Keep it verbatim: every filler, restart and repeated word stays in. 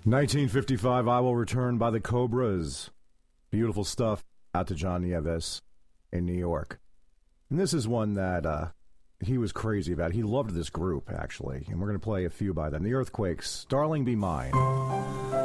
nineteen fifty-five, I Will Return by the Cobras. Beautiful stuff out to John Nieves in New York. And this is one that uh, he was crazy about. He loved this group, actually. And we're going to play a few by them. The Earthquakes, Darling Be Mine.